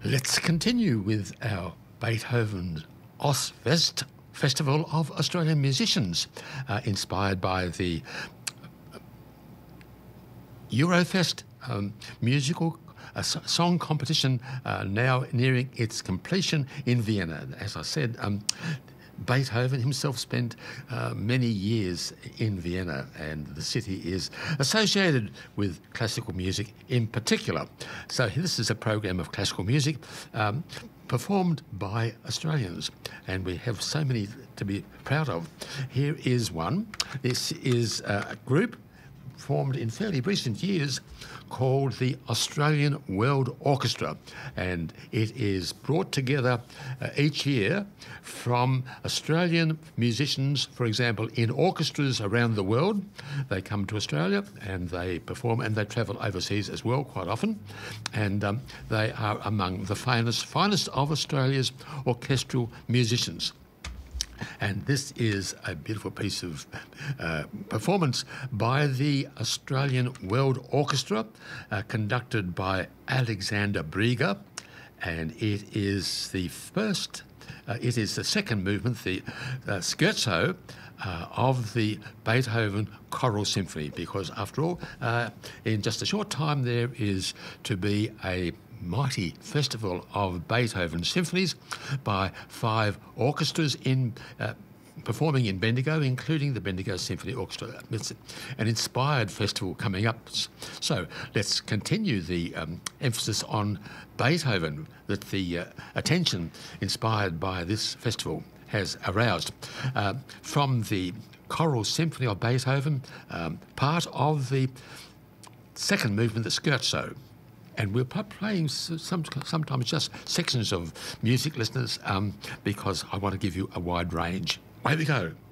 Let's continue with our Beethoven Ozfest, Festival of Australian Musicians, inspired by the Eurofest musical song competition now nearing its completion in Vienna. As I said, Beethoven himself spent many years in Vienna, and the city is associated with classical music in particular. So this is a program of classical music performed by Australians, and we have so many to be proud of. Here is one. This is a group formed in fairly recent years called the Australian World Orchestra, and it is brought together each year from Australian musicians, for example, in orchestras around the world. They come to Australia and they perform, and they travel overseas as well quite often, and they are among the finest of Australia's orchestral musicians. And this is a beautiful piece of performance by the Australian World Orchestra, conducted by Alexander Brieger, and it is the second movement, the scherzo of the Beethoven Choral Symphony, because after all, in just a short time there is to be a mighty festival of Beethoven symphonies by 5 orchestras performing in Bendigo, including the Bendigo Symphony Orchestra. It's an inspired festival coming up. So let's continue the emphasis on Beethoven that the attention inspired by this festival has aroused. From the Choral Symphony of Beethoven, part of the second movement, the scherzo. And we're playing sometimes just sections of music, listeners, because I want to give you a wide range. Away we go.